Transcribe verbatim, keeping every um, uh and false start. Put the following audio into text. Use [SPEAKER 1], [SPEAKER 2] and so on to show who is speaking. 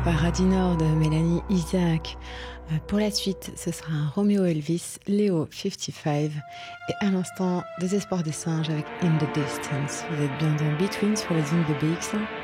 [SPEAKER 1] Paradis Nord de Mélanie Isaac. Euh, pour la suite, ce sera un Romeo Elvis, Léo cinquante-cinq. Et à l'instant, Désespoir des singes avec In the Distance. Vous êtes bien dans Between sur les ondes de B X un.